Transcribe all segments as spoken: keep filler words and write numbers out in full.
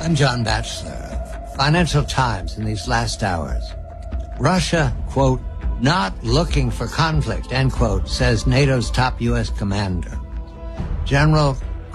I'm John Batchelor. Financial Times in these last hours. Russia, quote, not looking for conflict, end quote, says NATO's top U S commander. General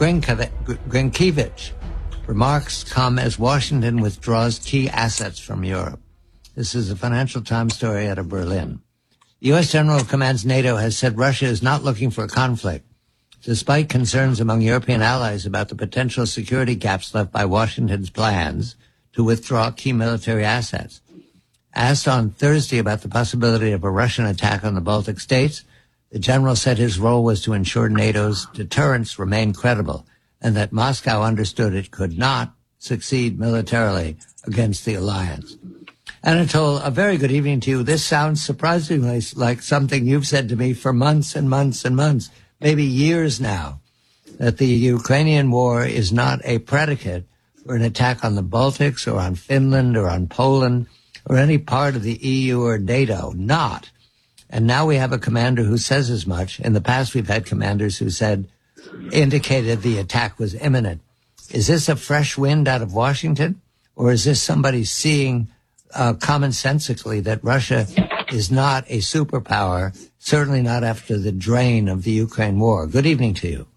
Grinkiewicz remarks come as Washington withdraws key assets from Europe. This is a Financial Times story out of Berlin. The U S General who commands NATO has said Russia is not looking for a conflict, despite concerns among European allies about the potential security gaps left by Washington's plans to withdraw key military assets. Asked on Thursday about the possibility of a Russian attack on the Baltic states, the general said his role was to ensure NATO's deterrence remained credible and that Moscow understood it could not succeed militarily against the alliance. Anatol, a very good evening to you. This sounds surprisingly like something you've said to me for months and months and months, maybe years now, that the Ukrainian war is not a predicate for an attack on the Baltics or on Finland or on Poland or any part of the E U or NATO. Not. And now we have a commander who says as much. In the past, we've had commanders who said, indicated the attack was imminent. Is this a fresh wind out of Washington? Or is this somebody seeing uh, commonsensically that Russia is not a superpower, certainly not after the drain of the Ukraine war? Good evening to you.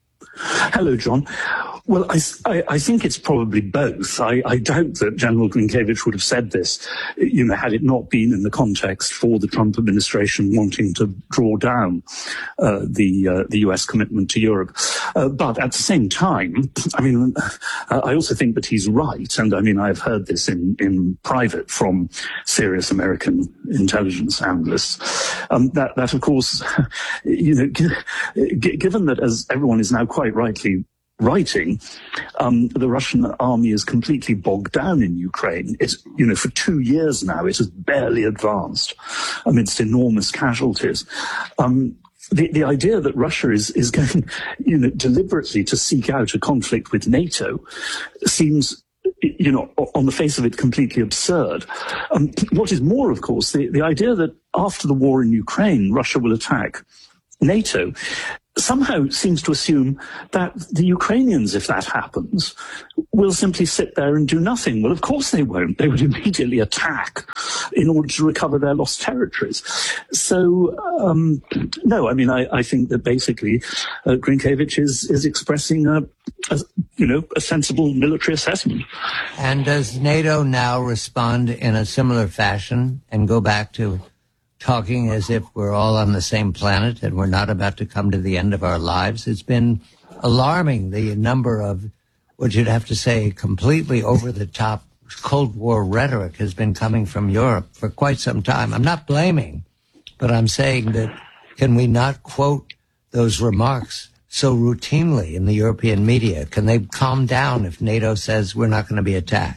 Hello, John. Well, I, I, I think it's probably both. I, I doubt that General Grinkiewicz would have said this, you know, had it not been in the context for the Trump administration wanting to draw down uh, the uh, the U S commitment to Europe. Uh, but at the same time, I mean, uh, I also think that he's right. And I mean, I've heard this in, in private from serious American intelligence analysts. Um, that, that, of course, you know, g- given that, as everyone is now quite rightly writing, um, the Russian army is completely bogged down in Ukraine. It's, you know, for two years now, it has barely advanced amidst enormous casualties. Um, the, the idea that Russia is, is going, you know, deliberately to seek out a conflict with NATO seems, you know, on the face of it, completely absurd. Um, what is more, of course, the, the idea that after the war in Ukraine, Russia will attack NATO somehow seems to assume that the Ukrainians, if that happens, will simply sit there and do nothing. Well, of course they won't. They would immediately attack in order to recover their lost territories. So, um, no, I mean, I, I think that basically uh, Grinkiewicz is, is expressing a, a, you know, a sensible military assessment. And does NATO now respond in a similar fashion and go back to talking as if we're all on the same planet and we're not about to come to the end of our lives? It's been alarming, the number of what you'd have to say completely over-the-top Cold War rhetoric has been coming from Europe for quite some time. I'm not blaming, but I'm saying that can we not quote those remarks so routinely in the European media? Can they calm down if NATO says we're not going to be attacked?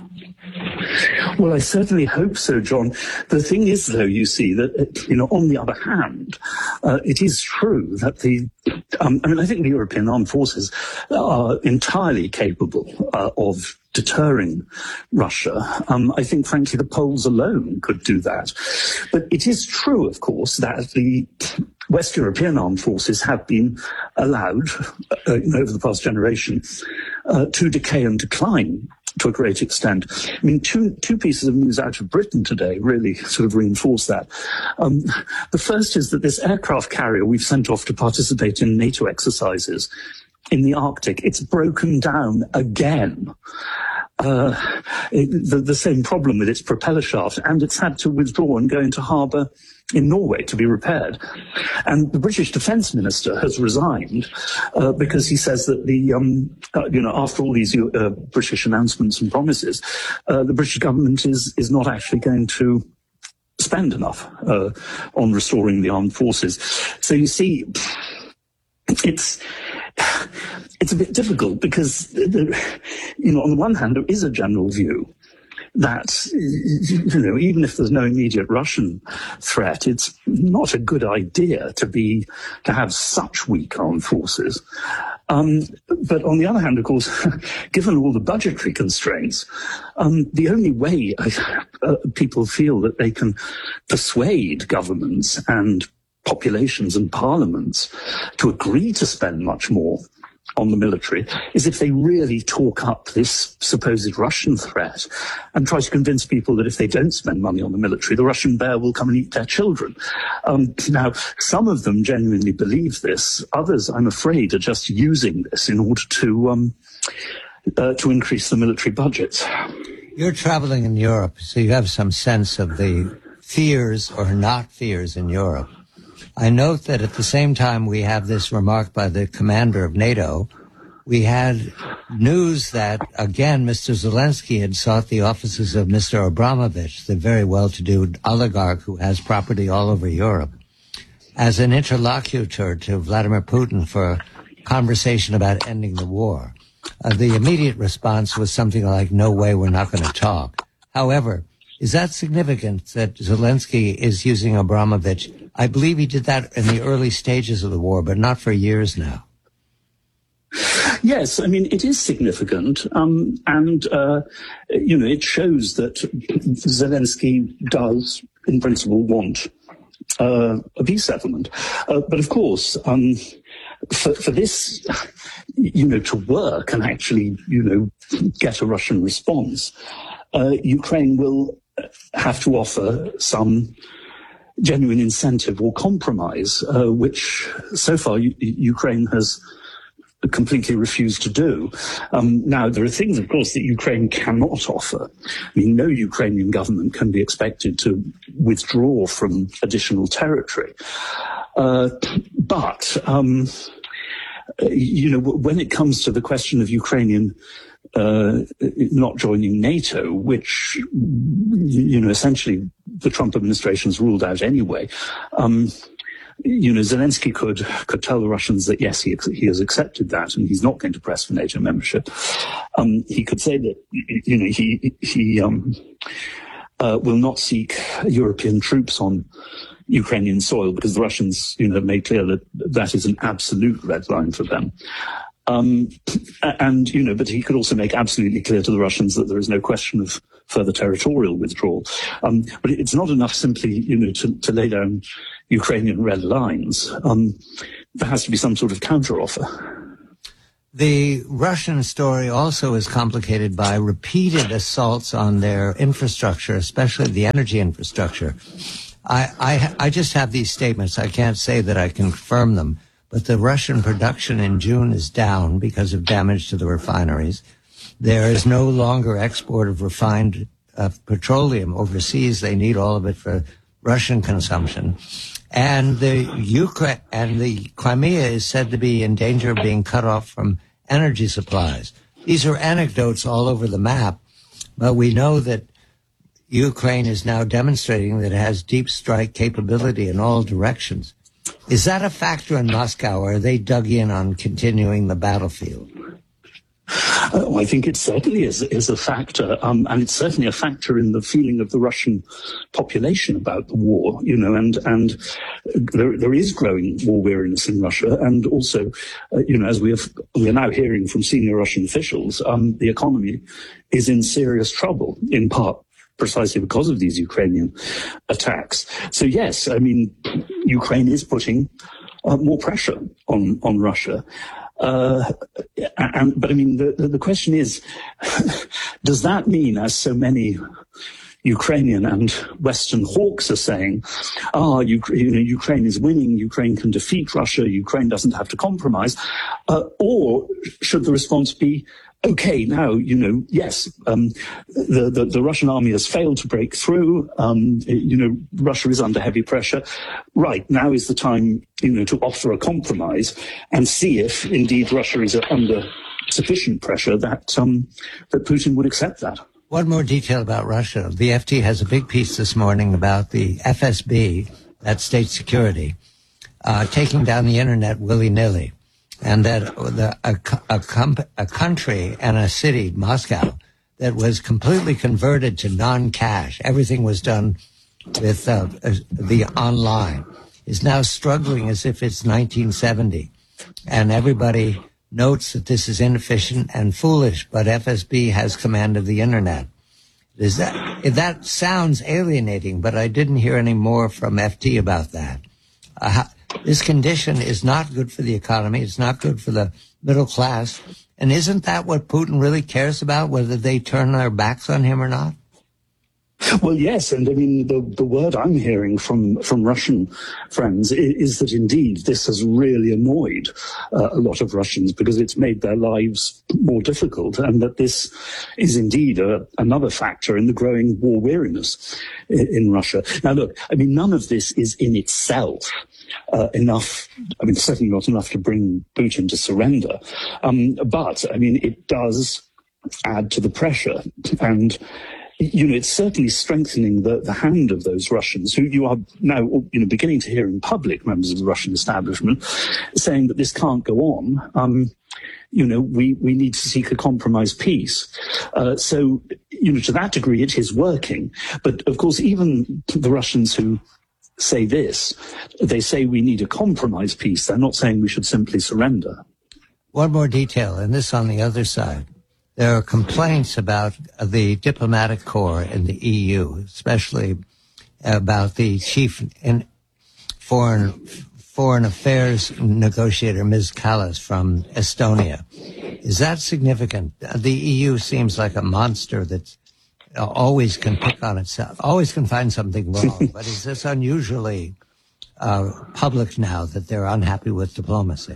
Well, I certainly hope so, John. The thing is, though, you see, that, you know, on the other hand, uh, it is true that the, um, I mean, I think the European armed forces are entirely capable uh, of deterring Russia. Um, I think, frankly, the Poles alone could do that. But it is true, of course, that the West European armed forces have been allowed, uh, you know, over the past generation, uh, to decay and decline to a great extent. I mean, two two pieces of news out of Britain today really sort of reinforce that. Um, the first is that this aircraft carrier we've sent off to participate in NATO exercises in the Arctic, it's broken down again. Uh, it, the, the same problem with its propeller shaft, and it's had to withdraw and go into harbour in Norway to be repaired. And the British Defence Minister has resigned uh, because he says that the, um, uh, you know, after all these uh, British announcements and promises, uh, the British government is is not actually going to spend enough uh, on restoring the armed forces. So you see, it's it's a bit difficult because, the, you know, on the one hand, there is a general view that, you know, even if there's no immediate Russian threat, it's not a good idea to be, to have such weak armed forces. Um, but on the other hand, of course, given all the budgetary constraints, um, the only way uh, people feel that they can persuade governments and populations and parliaments to agree to spend much more on the military is if they really talk up this supposed Russian threat and try to convince people that if they don't spend money on the military, the Russian bear will come and eat their children. Um, now, some of them genuinely believe this. Others, I'm afraid, are just using this in order to um, uh, to increase the military budgets. You're traveling in Europe, so you have some sense of the fears or not fears in Europe. I note that at the same time we have this remark by the commander of NATO, we had news that, again, Mister Zelensky had sought the offices of Mister Abramovich, the very well-to-do oligarch who has property all over Europe, as an interlocutor to Vladimir Putin for a conversation about ending the war. Uh, the immediate response was something like, no way, we're not going to talk. However, is that significant that Zelensky is using Abramovich? I believe he did that in the early stages of the war, but not for years now. Yes, I mean, it is significant. Um, and, uh, you know, it shows that Zelensky does, in principle, want uh, a peace settlement. Uh, but of course, um, for, for this, you know, to work and actually, you know, get a Russian response, uh, Ukraine will have to offer some genuine incentive or compromise, uh, which so far U- Ukraine has completely refused to do. Um, now, there are things, of course, that Ukraine cannot offer. I mean, no Ukrainian government can be expected to withdraw from additional territory. Uh, but, um, you know, when it comes to the question of Ukrainian uh, not joining NATO, which, you know, essentially the Trump administration's ruled out anyway, um, you know, Zelensky could could tell the Russians that, yes, he he has accepted that and he's not going to press for NATO membership. Um, he could say that, you know, he he um, uh, will not seek European troops on Ukrainian soil because the Russians, you know, have made clear that that is an absolute red line for them. Um, and, you know, but he could also make absolutely clear to the Russians that there is no question of further territorial withdrawal. Um, but it's not enough simply, you know, to, to lay down Ukrainian red lines. Um, there has to be some sort of counteroffer. The Russian story also is complicated by repeated assaults on their infrastructure, especially the energy infrastructure. I, I, I just have these statements. I can't say that I can confirm them, but the Russian production in June is down because of damage to the refineries. There is no longer export of refined uh, petroleum overseas. They need all of it for Russian consumption. And the Ukraine and the Crimea is said to be in danger of being cut off from energy supplies. These are anecdotes all over the map, but we know that Ukraine is now demonstrating that it has deep strike capability in all directions. Is that a factor in Moscow, or are they dug in on continuing the battlefield? Uh, I think it certainly is, is a factor, um, and it's certainly a factor in the feeling of the Russian population about the war, you know, and, and there, there is growing war weariness in Russia. And also, uh, you know, as we have, we are now hearing from senior Russian officials, um, the economy is in serious trouble, in part precisely because of these Ukrainian attacks. So yes, I mean, Ukraine is putting uh, more pressure on, on Russia. Uh, and, but I mean, the, the question is, does that mean, as so many Ukrainian and Western hawks are saying, ah, you, you know, Ukraine is winning, Ukraine can defeat Russia, Ukraine doesn't have to compromise, uh, or should the response be, okay, now, you know, yes, um, the, the, the Russian army has failed to break through. Um, you know, Russia is under heavy pressure. Right, now is the time, you know, to offer a compromise and see if indeed Russia is under sufficient pressure that, um, that Putin would accept that. One more detail about Russia. The F T has a big piece this morning about the F S B, that's state security, uh, taking down the internet willy-nilly. And that the, a, a, comp, a country and a city, Moscow, that was completely converted to non-cash, everything was done with uh, the online, is now struggling as if it's nineteen seventy. And everybody notes that this is inefficient and foolish, but F S B has command of the internet. Is that, that sounds alienating, but I didn't hear any more from F T about that. Uh, This condition is not good for the economy. It's not good for the middle class. And isn't that what Putin really cares about, whether they turn their backs on him or not? Well, yes, and I mean, the, the word I'm hearing from, from Russian friends is, is that indeed this has really annoyed uh, a lot of Russians because it's made their lives more difficult, and that this is indeed a, another factor in the growing war weariness in, in Russia. Now, look, I mean, none of this is in itself Uh, enough, I mean, certainly not enough to bring Putin to surrender. Um, but, I mean, it does add to the pressure. And, you know, it's certainly strengthening the, the hand of those Russians who you are now, you know, beginning to hear in public, members of the Russian establishment, saying that this can't go on. Um, you know, we, we need to seek a compromise peace. Uh, so, you know, to that degree, it is working. But, of course, even the Russians who say this, they say we need a compromise peace. They're not saying we should simply surrender. One more detail, and this on the other side. There are complaints about the diplomatic corps in the E U, especially about the chief in foreign foreign affairs negotiator, Miz Kallas from Estonia. Is that significant? The E U seems like a monster that's always can pick on itself, always can find something wrong. But is this unusually uh, public now that they're unhappy with diplomacy?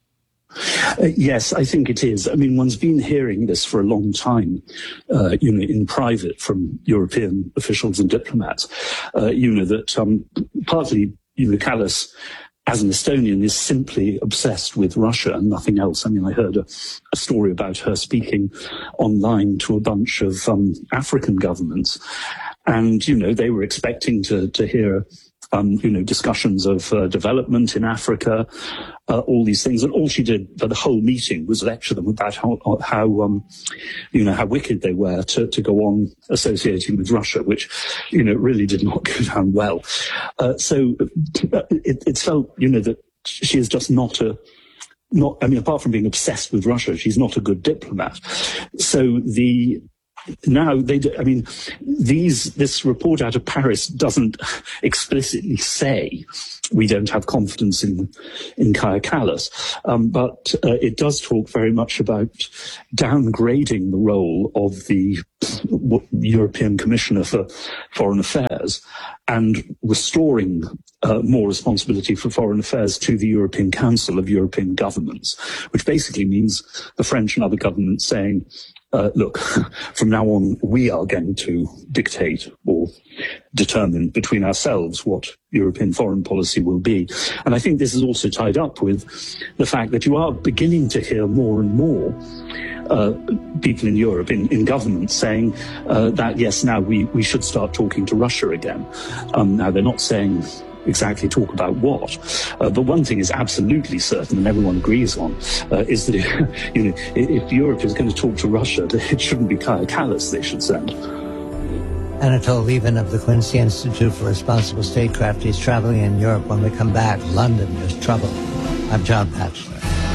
Uh, yes, I think it is. I mean, one's been hearing this for a long time, uh, you know, in private from European officials and diplomats, uh, you know, that um, partly, you know, Kallas, as an Estonian, is simply obsessed with Russia and nothing else. I mean, I heard a, a story about her speaking online to a bunch of um, African governments, and, you know, they were expecting to, to hear Um, you know, discussions of uh, development in Africa, uh, all these things. And all she did for the whole meeting was lecture them about how, how um, you know, how wicked they were to, to go on associating with Russia, which, you know, really did not go down well. Uh, so it, it's felt, you know, that she is just not a, not, I mean, apart from being obsessed with Russia, she's not a good diplomat. So the, Now, they do, I mean, these, this report out of Paris doesn't explicitly say we don't have confidence in, in Kaja Kallas, um, but uh, it does talk very much about downgrading the role of the European Commissioner for Foreign Affairs and restoring uh, more responsibility for foreign affairs to the European Council of European Governments, which basically means the French and other governments saying, Uh, look, from now on, we are going to dictate or determine between ourselves what European foreign policy will be. And I think this is also tied up with the fact that you are beginning to hear more and more uh, people in Europe, in, in government, saying uh, that, yes, now we, we should start talking to Russia again. Um, now, they're not saying exactly talk about what. Uh, but one thing is absolutely certain, and everyone agrees on, uh, is that if, you know, if Europe is going to talk to Russia, it shouldn't be Kaja Kallas they should send. Anatol Lieven of the Quincy Institute for Responsible Statecraft. He's traveling in Europe. When we come back, London, there's trouble. I'm John Batchelor.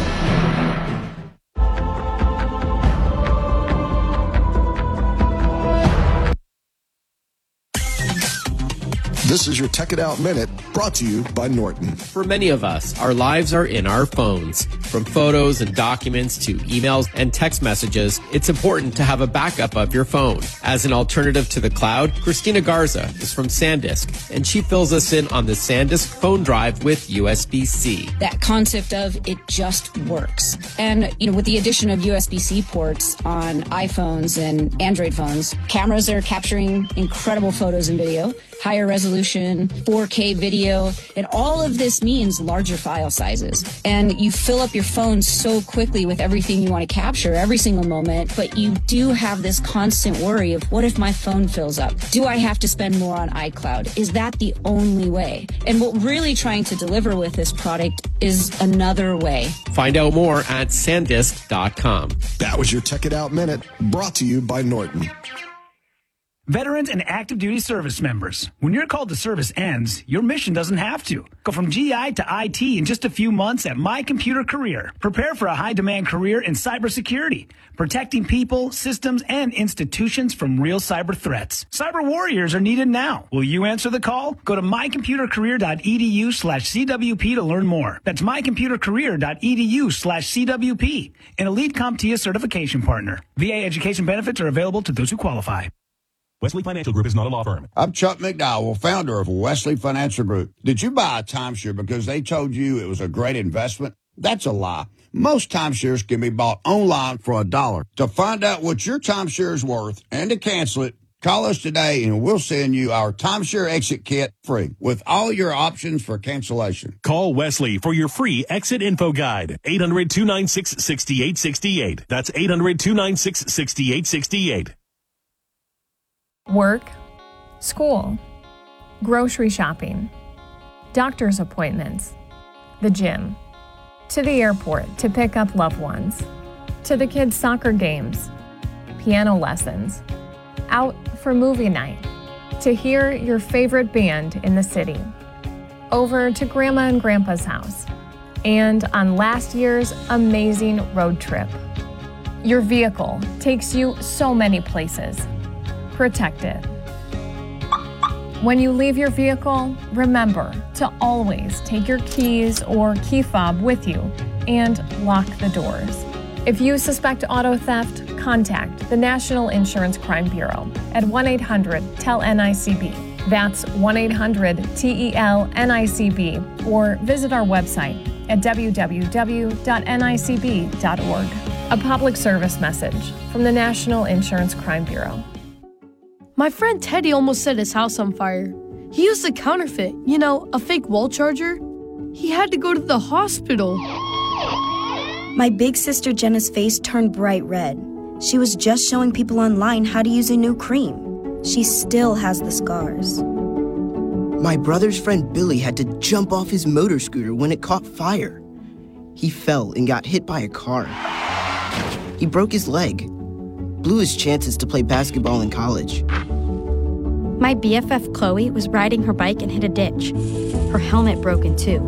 This is your Tech It Out Minute, brought to you by Norton. For many of us, our lives are in our phones. From photos and documents to emails and text messages, it's important to have a backup of your phone. As an alternative to the cloud, Christina Garza is from SanDisk, and she fills us in on the SanDisk phone drive with U S B C. That concept of it just works. And, you know, with the addition of U S B C ports on iPhones and Android phones, cameras are capturing incredible photos and video, higher resolution, four K video, and all of this means larger file sizes. And you fill up your phone so quickly with everything you want to capture every single moment, but you do have this constant worry of, what if my phone fills up? Do I have to spend more on iCloud? Is that the only way? And what we're really trying to deliver with this product is another way. Find out more at sandisk dot com. That was your Tech It Out Minute, brought to you by Norton. Veterans and active duty service members, when your call to service ends, your mission doesn't have to. Go from G I to I T in just a few months at My Computer Career. Prepare for a high-demand career in cybersecurity, protecting people, systems, and institutions from real cyber threats. Cyber warriors are needed now. Will you answer the call? Go to mycomputercareer.edu slash CWP to learn more. That's mycomputercareer.edu slash CWP, an elite CompTIA certification partner. V A education benefits are available to those who qualify. Wesley Financial Group is not a law firm. I'm Chuck McDowell, founder of Wesley Financial Group. Did you buy a timeshare because they told you it was a great investment? That's a lie. Most timeshares can be bought online for a dollar. To find out what your timeshare is worth and to cancel it, call us today and we'll send you our timeshare exit kit free with all your options for cancellation. Call Wesley for your free exit info guide. eight hundred, two nine six, six eight six eight. That's eight hundred, two nine six, six eight six eight. Work, school, grocery shopping, doctor's appointments, the gym, to the airport to pick up loved ones, to the kids' soccer games, piano lessons, out for movie night, to hear your favorite band in the city, over to Grandma and Grandpa's house, and on last year's amazing road trip. Your vehicle takes you so many places. Protect it. When you leave your vehicle, remember to always take your keys or key fob with you and lock the doors. If you suspect auto theft, contact the National Insurance Crime Bureau at one eight hundred T E L N I C B. That's one eight hundred T E L N I C B, or visit our website at w w w dot n i c b dot org. A public service message from the National Insurance Crime Bureau. My friend Teddy almost set his house on fire. He used a counterfeit, you know, a fake wall charger. He had to go to the hospital. My big sister Jenna's face turned bright red. She was just showing people online how to use a new cream. She still has the scars. My brother's friend Billy had to jump off his motor scooter when it caught fire. He fell and got hit by a car. He broke his leg, blew his chances to play basketball in college. My B F F Chloe was riding her bike and hit a ditch. Her helmet broke in two.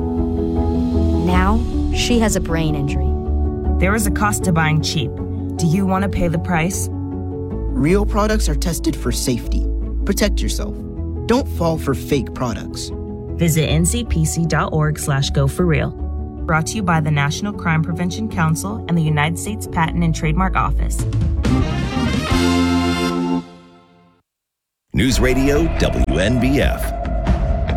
Now, she has a brain injury. There is a cost to buying cheap. Do you want to pay the price? Real products are tested for safety. Protect yourself. Don't fall for fake products. Visit n c p c dot org slash go for real. Brought to you by the National Crime Prevention Council and the United States Patent and Trademark Office. News Radio W N B F.